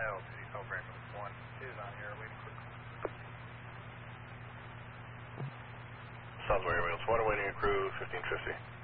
LTD Cobra Ambulance 1 is on here waiting for. Southway Ambulance 1 awaiting a crew 1550.